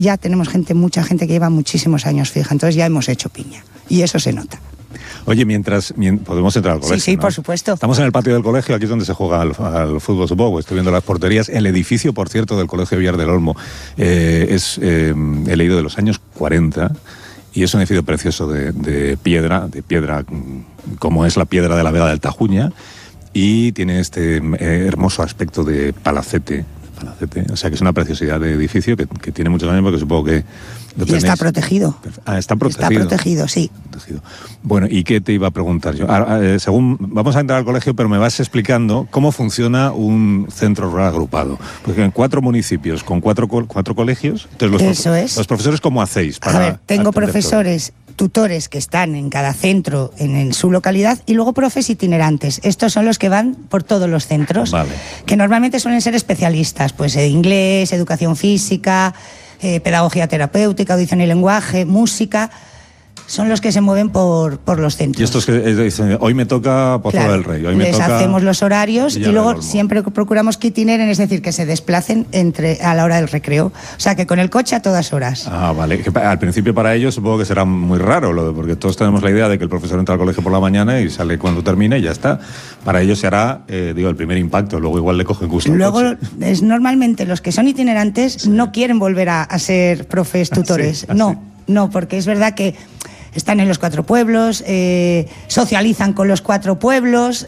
ya tenemos mucha gente que lleva muchísimos años fija, entonces ya hemos hecho piña y eso se nota. Oye, mientras podemos entrar al colegio. Sí, ¿no? Por supuesto. Estamos en el patio del colegio, aquí es donde se juega al fútbol, supongo. Estoy viendo las porterías. El edificio, por cierto, del Colegio Villar del Olmo he leído de los años 40 y es un edificio precioso de piedra como es la piedra de la Vega del Tajuña, y tiene este hermoso aspecto de palacete. O sea que es una preciosidad de edificio que tiene muchos años, porque supongo que lo tenéis. Y está protegido. Está protegido. Está protegido, sí. Bueno, ¿y qué te iba a preguntar yo? Vamos a entrar al colegio, pero me vas explicando cómo funciona un centro rural agrupado. Porque en 4 municipios, con 4 colegios, entonces los profesores, ¿cómo hacéis? A ver, tengo profesores, tutores que están en cada centro, en su localidad, y luego profes itinerantes. Estos son los que van por todos los centros, vale, que normalmente suelen ser especialistas, pues inglés, educación física, pedagogía terapéutica, audición y lenguaje, música. Son los que se mueven por los centros. Y estos que dicen, hoy me toca Pozo del Rey, hoy me les toca hacemos los horarios y luego siempre procuramos que itineren, es decir, que se desplacen a la hora del recreo. O sea, que con el coche a todas horas. Ah, vale. Que al principio para ellos supongo que será muy raro, porque todos tenemos la idea de que el profesor entra al colegio por la mañana y sale cuando termine y ya está. Para ellos se hará, el primer impacto, luego igual le cogen gusto. Luego, normalmente los que son itinerantes no quieren volver a ser profes tutores. No, porque es verdad que están en los 4 pueblos, socializan con los 4 pueblos,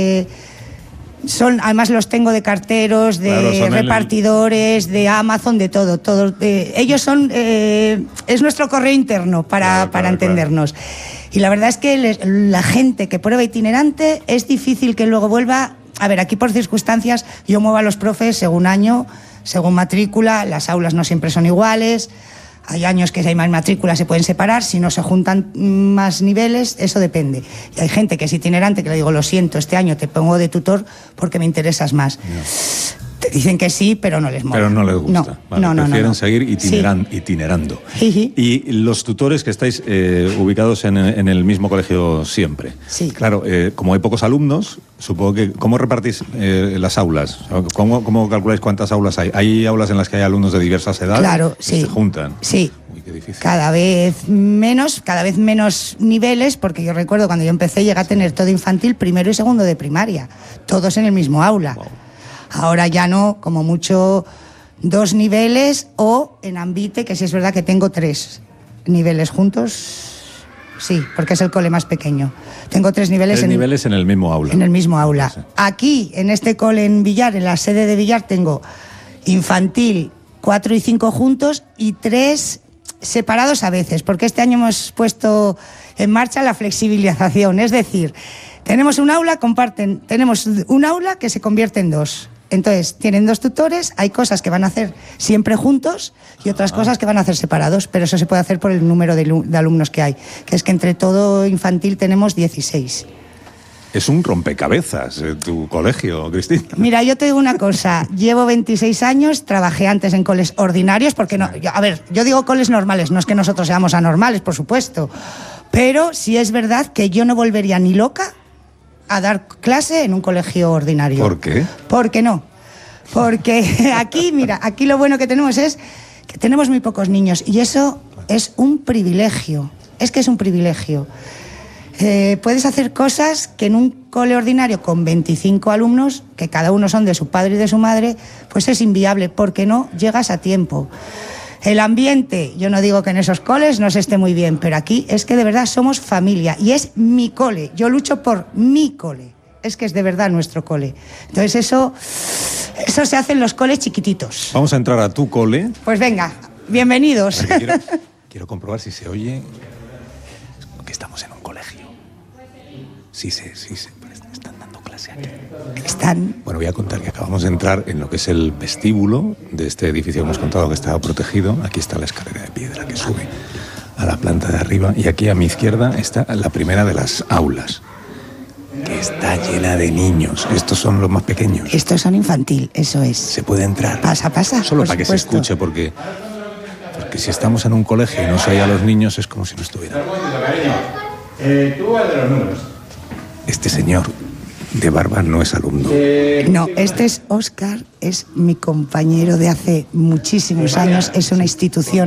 además los tengo de carteros, de repartidores, de Amazon, de todo. Ellos son, es nuestro correo interno para entendernos. Claro. Y la verdad es que la gente que prueba itinerante es difícil que luego vuelva. A ver, aquí por circunstancias yo muevo a los profes según año, según matrícula, las aulas no siempre son iguales. Hay años que si hay más matrículas se pueden separar, si no se juntan más niveles, eso depende. Y hay gente que es itinerante, que le digo, lo siento, este año te pongo de tutor porque me interesas más. No. Te dicen que sí, pero no les mola. Pero no les gusta. Prefieren seguir itinerando. Sí. Y los tutores que estáis ubicados en el mismo colegio siempre. Sí. Claro, como hay pocos alumnos, supongo que... ¿Cómo repartís las aulas? ¿Cómo calculáis cuántas aulas hay? ¿Hay aulas en las que hay alumnos de diversas edades? Claro, sí. ¿Se juntan? Sí. Uy, qué difícil. Cada vez menos niveles, porque yo recuerdo cuando yo empecé llegué a tener todo infantil, primero y segundo de primaria, todos en el mismo aula. Wow. Ahora ya no, como mucho 2 niveles, o en Ambite, que sí es verdad que tengo 3 niveles juntos, sí, porque es el cole más pequeño. Tengo 3 niveles. 3 niveles en el mismo aula. En el mismo aula. Sí. Aquí, en este cole en Villar, en la sede de Villar, tengo infantil 4 y 5 juntos y 3 separados a veces, porque este año hemos puesto en marcha la flexibilización, es decir, tenemos un aula que se convierte en 2. Entonces, tienen 2 tutores, hay cosas que van a hacer siempre juntos y otras cosas que van a hacer separados, pero eso se puede hacer por el número de alumnos que hay, que es que entre todo infantil tenemos 16. Es un rompecabezas tu colegio, Cristina. Mira, yo te digo una cosa, llevo 26 años, trabajé antes en coles ordinarios, porque yo digo coles normales, no es que nosotros seamos anormales, por supuesto, pero sí es verdad que yo no volvería ni loca a dar clase en un colegio ordinario. ¿Por qué? ¿Por qué no? Porque aquí lo bueno que tenemos es que tenemos muy pocos niños y eso es un privilegio. Es que es un privilegio. Puedes hacer cosas que en un cole ordinario con 25 alumnos, que cada uno son de su padre y de su madre, pues es inviable, porque no llegas a tiempo. El ambiente, yo no digo que en esos coles no se esté muy bien, pero aquí es que de verdad somos familia y es mi cole, yo lucho por mi cole, es que es de verdad nuestro cole. Entonces eso se hace en los coles chiquititos. Vamos a entrar a tu cole. Pues venga, bienvenidos. Quiero comprobar si se oye que estamos en un colegio. Sí, están dando clase aquí. Bueno, voy a contar que acabamos de entrar en lo que es el vestíbulo de este edificio que hemos contado que estaba protegido. Aquí está la escalera de piedra que sube a la planta de arriba y aquí a mi izquierda está la primera de las aulas, que está llena de niños. Estos son los más pequeños. Estos son infantil, eso es. ¿Se puede entrar? Pasa. Solo para que se escuche, porque si estamos en un colegio y no se oye a los niños es como si no estuvieran. Tú el de los números. Este señor de barba no es alumno. No, este es Óscar, es mi compañero de hace muchísimos años, es una institución.